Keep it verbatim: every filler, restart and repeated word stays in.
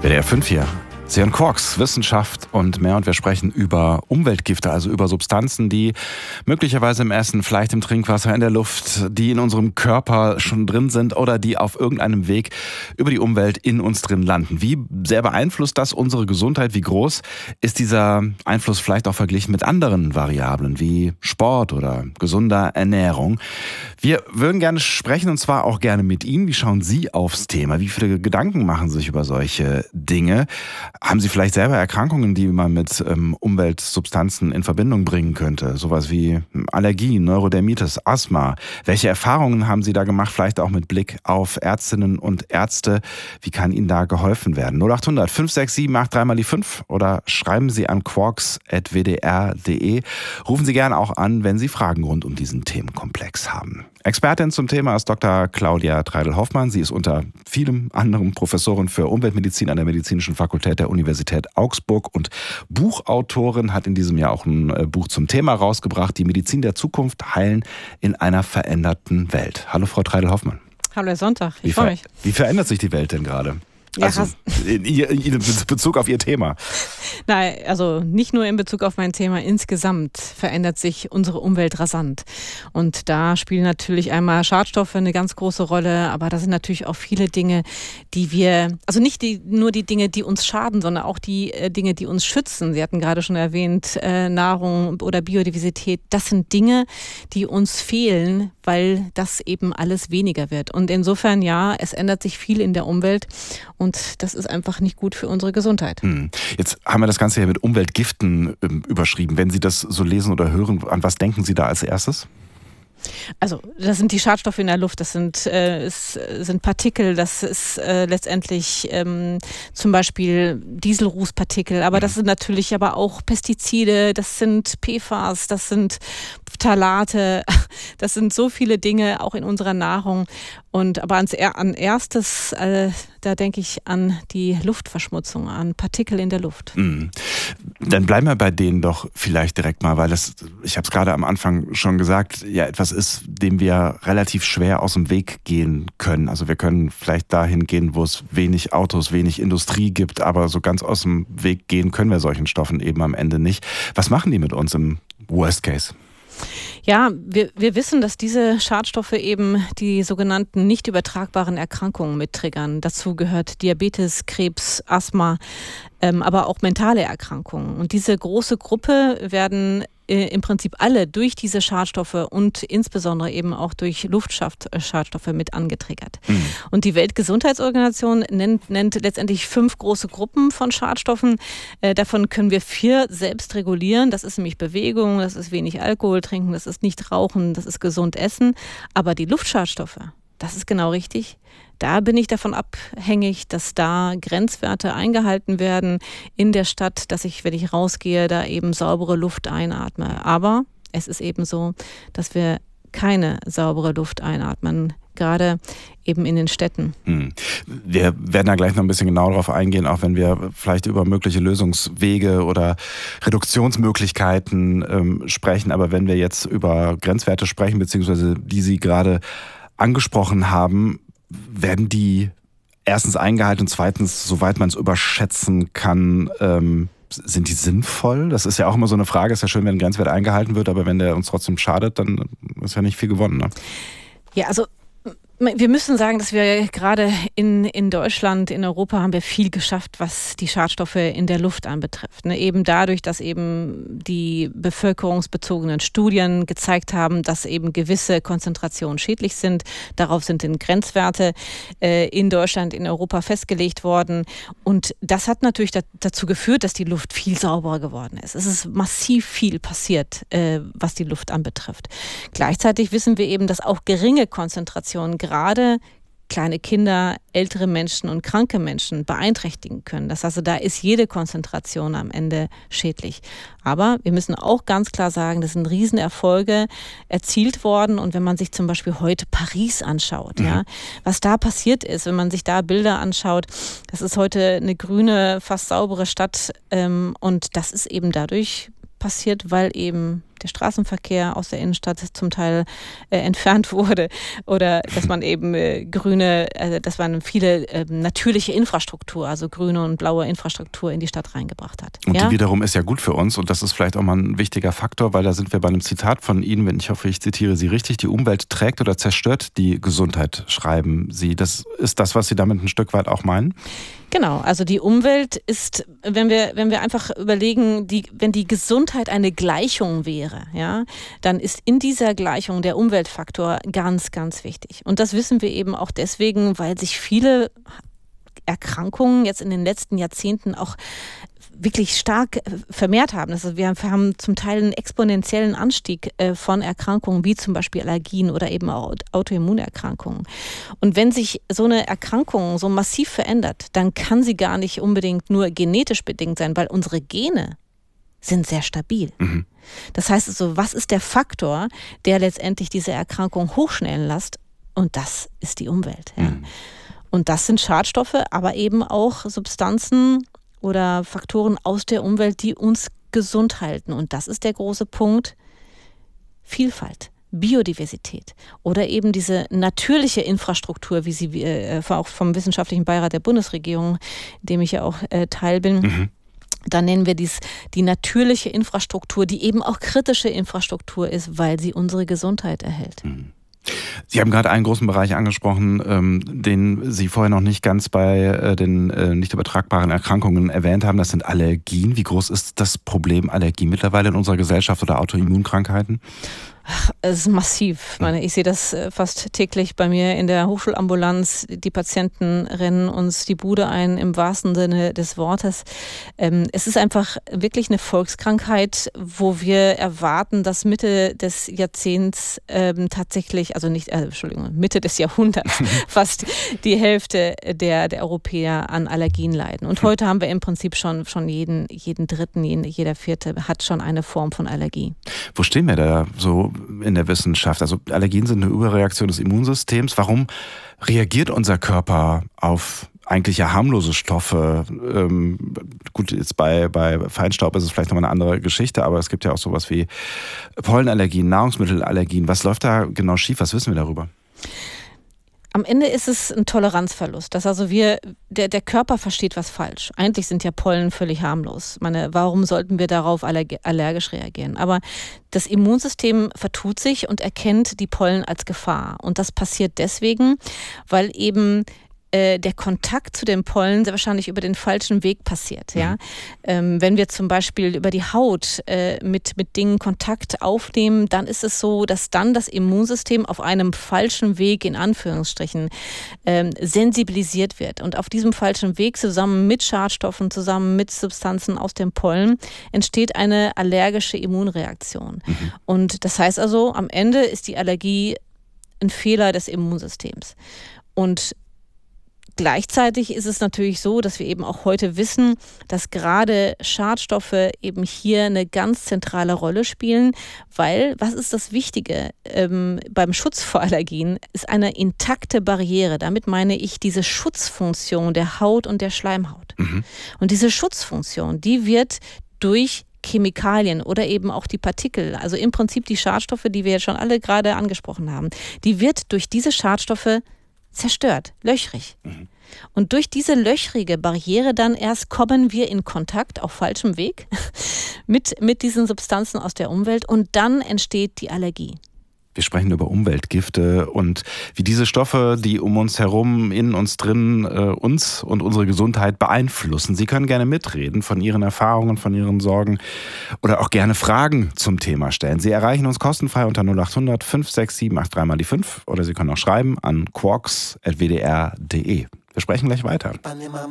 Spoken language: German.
W D R fünf hier. Sie hören Quarks, Wissenschaft und mehr, und wir sprechen über Umweltgifte, also über Substanzen, die möglicherweise im Essen, vielleicht im Trinkwasser, in der Luft, die in unserem Körper schon drin sind oder die auf irgendeinem Weg über die Umwelt in uns drin landen. Wie sehr beeinflusst das unsere Gesundheit? Wie groß ist dieser Einfluss vielleicht auch verglichen mit anderen Variablen wie Sport oder gesunder Ernährung? Wir würden gerne sprechen, und zwar auch gerne mit Ihnen. Wie schauen Sie aufs Thema? Wie viele Gedanken machen Sie sich über solche Dinge? Haben Sie vielleicht selber Erkrankungen, die man mit ähm, Umweltsubstanzen in Verbindung bringen könnte? Sowas wie Allergien, Neurodermitis, Asthma. Welche Erfahrungen haben Sie da gemacht? Vielleicht auch mit Blick auf Ärztinnen und Ärzte. Wie kann Ihnen da geholfen werden? null acht hundert fünf sechs sieben acht drei mal die fünf oder schreiben Sie an quarks at w d r punkt d e. Rufen Sie gerne auch an, wenn Sie Fragen rund um diesen Themenkomplex haben. Expertin zum Thema ist Doktor Claudia Treidel-Hoffmann. Sie ist unter vielem anderen Professorin für Umweltmedizin an der Medizinischen Fakultät der Universität Augsburg und Buchautorin, hat in diesem Jahr auch ein Buch zum Thema rausgebracht, Die Medizin der Zukunft, Heilen in einer veränderten Welt. Hallo Frau Treidel-Hoffmann. Hallo Herr Sonntag, ich freue mich. Wie verändert sich die Welt denn gerade? Ja, also in, in Bezug auf Ihr Thema. Nein, also nicht nur in Bezug auf mein Thema, insgesamt verändert sich unsere Umwelt rasant. Und da spielen natürlich einmal Schadstoffe eine ganz große Rolle, aber da sind natürlich auch viele Dinge, die wir, also nicht die, nur die Dinge, die uns schaden, sondern auch die äh, Dinge, die uns schützen. Sie hatten gerade schon erwähnt, äh, Nahrung oder Biodiversität. Das sind Dinge, die uns fehlen, weil das eben alles weniger wird. Und insofern, ja, es ändert sich viel in der Umwelt. Und das ist einfach nicht gut für unsere Gesundheit. Hm. Jetzt haben wir das Ganze ja mit Umweltgiften ähm, überschrieben. Wenn Sie das so lesen oder hören, an was denken Sie da als erstes? Also das sind die Schadstoffe in der Luft, das sind, äh, es sind Partikel, das ist äh, letztendlich ähm, zum Beispiel Dieselrußpartikel, aber das sind natürlich aber auch Pestizide, das sind P F A S, das sind Phthalate, das sind so viele Dinge auch in unserer Nahrung. Und aber ans, an erstes, äh, da denke ich an die Luftverschmutzung, an Partikel in der Luft. Mhm. Dann bleiben wir bei denen doch vielleicht direkt mal, weil das, ich habe es gerade am Anfang schon gesagt, ja etwas ist, dem wir relativ schwer aus dem Weg gehen können. Also wir können vielleicht dahin gehen, wo es wenig Autos, wenig Industrie gibt, aber so ganz aus dem Weg gehen können wir solchen Stoffen eben am Ende nicht. Was machen die mit uns im Worst Case? Ja, wir, wir wissen, dass diese Schadstoffe eben die sogenannten nicht übertragbaren Erkrankungen mittriggern. Dazu gehört Diabetes, Krebs, Asthma, ähm, aber auch mentale Erkrankungen. Und diese große Gruppe werden äh, im Prinzip alle durch diese Schadstoffe und insbesondere eben auch durch Luftschadstoffe mit angetriggert. Mhm. Und die Weltgesundheitsorganisation nennt, nennt letztendlich fünf große Gruppen von Schadstoffen. Äh, davon können wir vier selbst regulieren. Das ist nämlich Bewegung, das ist wenig Alkohol trinken, das ist nicht rauchen, das ist gesund essen. Aber die Luftschadstoffe, das ist genau richtig. Da bin ich davon abhängig, dass da Grenzwerte eingehalten werden in der Stadt, dass ich, wenn ich rausgehe, da eben saubere Luft einatme. Aber es ist eben so, dass wir keine saubere Luft einatmen, gerade eben in den Städten. Hm. Wir werden da gleich noch ein bisschen genauer darauf eingehen, auch wenn wir vielleicht über mögliche Lösungswege oder Reduktionsmöglichkeiten ähm, sprechen. Aber wenn wir jetzt über Grenzwerte sprechen, beziehungsweise die Sie gerade angesprochen haben, werden die erstens eingehalten und zweitens, soweit man es überschätzen kann, ähm, sind die sinnvoll? Das ist ja auch immer so eine Frage. Ist ja schön, wenn ein Grenzwert eingehalten wird, aber wenn der uns trotzdem schadet, dann ist ja nicht viel gewonnen, ne? Ja, also wir müssen sagen, dass wir gerade in, in Deutschland, in Europa haben wir viel geschafft, was die Schadstoffe in der Luft anbetrifft. Ne? Eben dadurch, dass eben die bevölkerungsbezogenen Studien gezeigt haben, dass eben gewisse Konzentrationen schädlich sind. Darauf sind dann Grenzwerte äh, in Deutschland, in Europa festgelegt worden. Und das hat natürlich da, dazu geführt, dass die Luft viel sauberer geworden ist. Es ist massiv viel passiert, äh, was die Luft anbetrifft. Gleichzeitig wissen wir eben, dass auch geringe Konzentrationen gerade kleine Kinder, ältere Menschen und kranke Menschen beeinträchtigen können. Das heißt, da ist jede Konzentration am Ende schädlich. Aber wir müssen auch ganz klar sagen, das sind Riesenerfolge erzielt worden. Und wenn man sich zum Beispiel heute Paris anschaut, mhm. ja, was da passiert ist, wenn man sich da Bilder anschaut, das ist heute eine grüne, fast saubere Stadt. Ähm, und das ist eben dadurch passiert, weil eben der Straßenverkehr aus der Innenstadt zum Teil äh, entfernt wurde oder dass man eben äh, grüne, äh, dass man viele äh, natürliche Infrastruktur, also grüne und blaue Infrastruktur in die Stadt reingebracht hat. Und ja? die wiederum ist ja gut für uns und das ist vielleicht auch mal ein wichtiger Faktor, weil da sind wir bei einem Zitat von Ihnen, wenn ich hoffe, ich zitiere Sie richtig, die Umwelt trägt oder zerstört die Gesundheit, schreiben Sie. Das ist das, was Sie damit ein Stück weit auch meinen? Genau, also die Umwelt ist, wenn wir, wenn wir einfach überlegen, die, wenn die Gesundheit eine Gleichung wäre, ja, dann ist in dieser Gleichung der Umweltfaktor ganz, ganz wichtig. Und das wissen wir eben auch deswegen, weil sich viele Erkrankungen jetzt in den letzten Jahrzehnten auch wirklich stark vermehrt haben. Also wir haben zum Teil einen exponentiellen Anstieg von Erkrankungen, wie zum Beispiel Allergien oder eben auch Autoimmunerkrankungen. Und wenn sich so eine Erkrankung so massiv verändert, dann kann sie gar nicht unbedingt nur genetisch bedingt sein, weil unsere Gene sind sehr stabil. Mhm. Das heißt also, was ist der Faktor, der letztendlich diese Erkrankung hochschnellen lässt? Und das ist die Umwelt. Ja. Mhm. Und das sind Schadstoffe, aber eben auch Substanzen oder Faktoren aus der Umwelt, die uns gesund halten. Und das ist der große Punkt: Vielfalt, Biodiversität oder eben diese natürliche Infrastruktur, wie sie äh, auch vom Wissenschaftlichen Beirat der Bundesregierung, dem ich ja auch äh, Teil bin, mhm. Da nennen wir dies die natürliche Infrastruktur, die eben auch kritische Infrastruktur ist, weil sie unsere Gesundheit erhält. Mhm. Sie haben gerade einen großen Bereich angesprochen, ähm, den Sie vorher noch nicht ganz bei äh, den äh, nicht übertragbaren Erkrankungen erwähnt haben. Das sind Allergien. Wie groß ist das Problem Allergie mittlerweile in unserer Gesellschaft oder Autoimmunkrankheiten? Ach, es ist massiv. Ich meine, ich sehe das fast täglich bei mir in der Hochschulambulanz. Die Patienten rennen uns die Bude ein, im wahrsten Sinne des Wortes. Ähm, es ist einfach wirklich eine Volkskrankheit, wo wir erwarten, dass Mitte des Jahrzehnts ähm, tatsächlich, also nicht, äh, Entschuldigung, Mitte des Jahrhunderts fast die Hälfte der, der Europäer an Allergien leiden. Und heute haben wir im Prinzip schon, schon jeden, jeden Dritten, jeden, jeder Vierte hat schon eine Form von Allergie. Wo stehen wir da so in der Wissenschaft? Also Allergien sind eine Überreaktion des Immunsystems. Warum reagiert unser Körper auf eigentlich ja harmlose Stoffe? Ähm, gut, jetzt bei, bei Feinstaub ist es vielleicht nochmal eine andere Geschichte, aber es gibt ja auch sowas wie Pollenallergien, Nahrungsmittelallergien. Was läuft da genau schief? Was wissen wir darüber? Am Ende ist es ein Toleranzverlust, dass also wir, der, der Körper versteht was falsch. Eigentlich sind ja Pollen völlig harmlos. Ich meine, warum sollten wir darauf allergisch reagieren? Aber das Immunsystem vertut sich und erkennt die Pollen als Gefahr. Und das passiert deswegen, weil eben der Kontakt zu den Pollen sehr wahrscheinlich über den falschen Weg passiert. Ja? Mhm. Ähm, wenn wir zum Beispiel über die Haut äh, mit, mit Dingen Kontakt aufnehmen, dann ist es so, dass dann das Immunsystem auf einem falschen Weg, in Anführungsstrichen, ähm, sensibilisiert wird. Und auf diesem falschen Weg, zusammen mit Schadstoffen, zusammen mit Substanzen aus den Pollen, entsteht eine allergische Immunreaktion. Mhm. Und das heißt also, am Ende ist die Allergie ein Fehler des Immunsystems. Und gleichzeitig ist es natürlich so, dass wir eben auch heute wissen, dass gerade Schadstoffe eben hier eine ganz zentrale Rolle spielen, weil, was ist das Wichtige ähm, beim Schutz vor Allergien, ist eine intakte Barriere. Damit meine ich diese Schutzfunktion der Haut und der Schleimhaut. Mhm. Und diese Schutzfunktion, die wird durch Chemikalien oder eben auch die Partikel, also im Prinzip die Schadstoffe, die wir jetzt schon alle gerade angesprochen haben, die wird durch diese Schadstoffe zerstört, löchrig. Mhm. Und durch diese löchrige Barriere dann erst kommen wir in Kontakt auf falschem Weg mit, mit diesen Substanzen aus der Umwelt und dann entsteht die Allergie. Wir sprechen über Umweltgifte und wie diese Stoffe, die um uns herum, in uns drin, äh, uns und unsere Gesundheit beeinflussen. Sie können gerne mitreden von Ihren Erfahrungen, von Ihren Sorgen oder auch gerne Fragen zum Thema stellen. Sie erreichen uns kostenfrei unter null acht hundert fünf sechs sieben acht drei mal die fünf oder Sie können auch schreiben an quarks punkt w d r punkt d e. Wir sprechen gleich weiter.